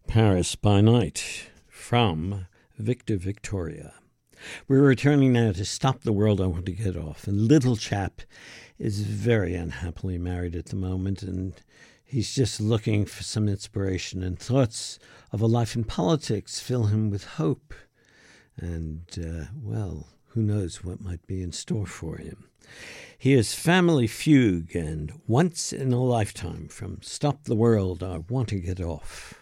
Paris by Night from Victor Victoria. We're returning now to Stop the World, I Want to Get Off. And little chap is very unhappily married at the moment, and he's just looking for some inspiration, and thoughts of a life in politics fill him with hope. And, well, who knows what might be in store for him. Here's Family Fugue and Once in a Lifetime from Stop the World, I Want to Get Off.